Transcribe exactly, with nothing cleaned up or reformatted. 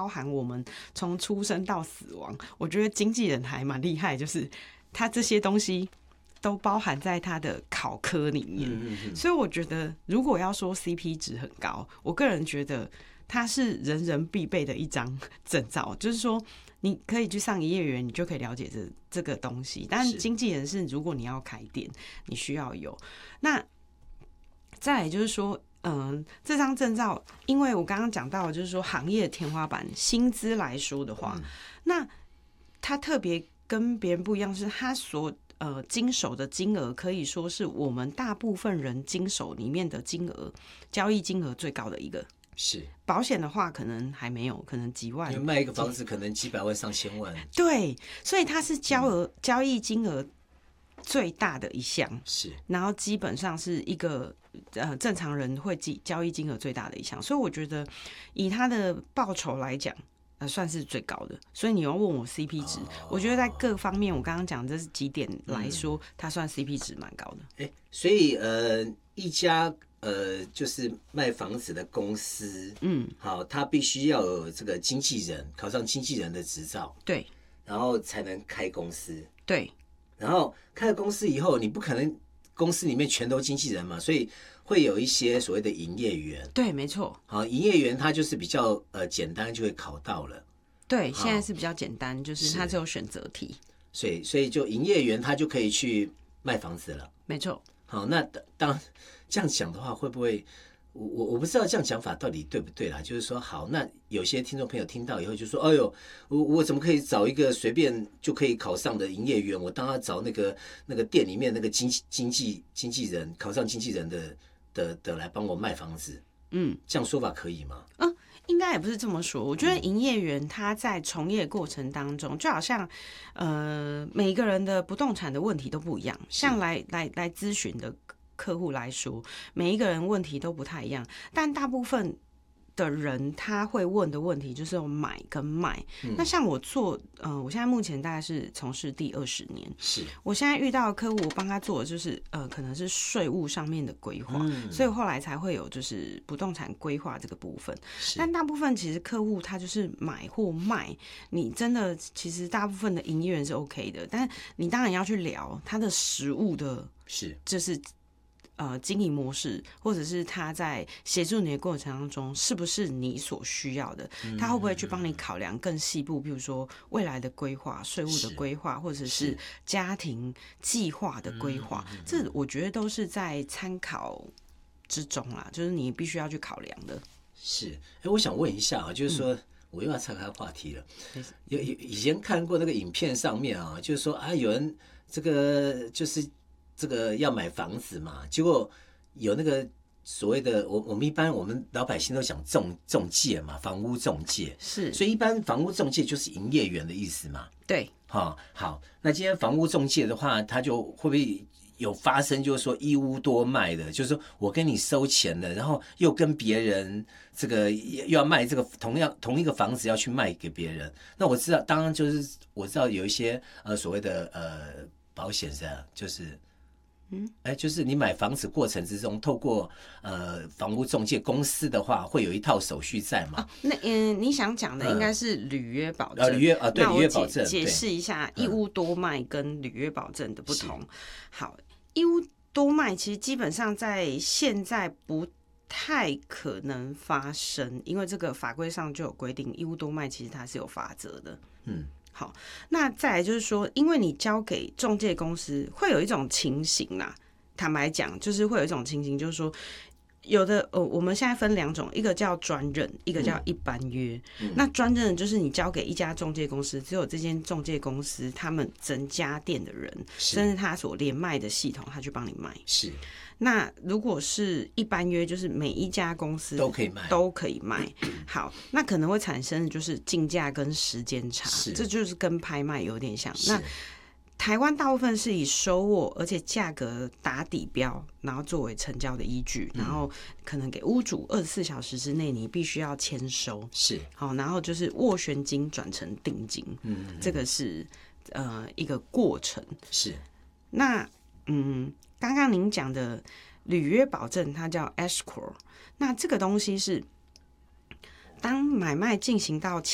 包含我们从出生到死亡，我觉得经纪人还蛮厉害，就是他这些东西都包含在他的考科里面。嗯嗯嗯，所以我觉得如果要说 C P 值很高，我个人觉得它是人人必备的一张证照，就是说你可以去上营业员，你就可以了解这这个东西。但经纪人是如果你要开店，你需要有。那再来就是说，嗯，这张证照，因为我刚刚讲到，就是说行业的天花板薪资来说的话，嗯、那它特别跟别人不一样，是它所呃经手的金额，可以说是我们大部分人经手里面的金额，交易金额最高的一个。 是保险的话，可能还没有，可能几万。 因为卖一个房子可能几百万、上千万。 对，所以它是交额、嗯、交易金额最大的一项。 是， 然后基本上是一个呃正常人会交易金额最大的一项，所以我觉得以它的报酬来讲，呃，算是最高的。所以你要问我 C P 值，哦、我觉得在各方面，我刚刚讲这是几点来说，嗯、它算 C P 值蛮高的。 欸、所以呃，一家。呃，就是卖房子的公司，嗯，好，他必须要有这个经纪人，考上经纪人的执照， 对， 然后才能开公司， 对， 然后开了公司以后，你不可能公司里面全都经纪人嘛，所以会有一些所谓的营业员， 对，没错， 好，营业员他就是比较呃简单就会考到了， 对，现在是比较简单，就是他只有选择题， 所以所以就营业员他就可以去卖房子了， 没错。 好，那当这样讲的话，会不会我我我不知道这样讲法到底对不对啦？就是说，好，那有些听众朋友听到以后就说：“哎呦，我我怎么可以找一个随便就可以考上的营业员？我当然找那个那个店里面那个经经纪经纪人考上经纪人的的的来帮我卖房子。”嗯，这样说法可以吗？ 嗯。应该也不是这么说，我觉得营业员他在从业过程当中，就好像，呃，每个人的不动产的问题都不一样。像来来来咨询的客户来说，每一个人问题都不太一样，但大部分的人他会问的问题就是有买跟卖。嗯、那像我做，呃，我现在目前大概是从事第二十年， 是我现在遇到的客户，我帮他做的就是呃，可能是税务上面的规划，嗯、所以后来才会有就是不动产规划这个部分。但大部分其实客户他就是买或卖，你真的其实大部分的营业员是 OK 的，但你当然要去聊他的实务的， 是就是。呃，经营模式，或者是他在协助你的过程当中，是不是你所需要的？他会不会去帮你考量更细部，比如说未来的规划、税务的规划，或者是家庭计划的规划？这我觉得都是在参考之中啦，就是你必须要去考量的。 是，哎、欸，我想问一下啊，就是说。嗯我又要岔开话题了。有以前看过那个影片上面啊，就是说啊，有人这个就是这个要买房子嘛，结果有那个所谓的我我们一般我们老百姓都讲中中介嘛，房屋中介是， 所以一般房屋中介就是营业员的意思嘛。 对， 哈、哦、好，那今天房屋中介的话，他就会不会？有发生就是说一屋多卖的，就是说我跟你收钱了，然后又跟别人这个又要卖这个同样同一个房子要去卖给别人。那我知道，当然就是我知道有一些呃所谓的呃保险是啊，就是嗯哎就是你买房子过程之中，透过呃房屋中介公司的话，会有一套手续在嘛？ 哦、那嗯，你想讲的应该是履约保证。 呃，履约啊，对，履约保证。 解释一下一屋多卖跟履约保证的不同。好。一屋多卖其实基本上在现在不太可能发生，因为这个法规上就有规定，一屋多卖其实它是有法则的。嗯，好，那再来就是说，因为你交给中介公司，会有一种情形啦，坦白讲，就是会有一种情形，就是说。有的呃，我们现在分两种，一个叫专任，一个叫一般约。嗯、那专任就是你交给一家中介公司，只有这间中介公司他们整家店的人，甚至他所连卖的系统，他去帮你卖。 是。 那如果是一般约，就是每一家公司都可以卖， 都可以卖。好，那可能会产生的就是竞价跟时间差，这就是跟拍卖有点像。那台湾大部分是以收握，而且价格打底标，然后作为成交的依据，然后可能给屋主二十四小时之内你必须要签收， 是好，然后就是斡旋金转成定金，嗯，这个是呃一个过程。 是， 那嗯，刚刚您讲的履约保证，它叫 escrow， 那这个东西是当买卖进行到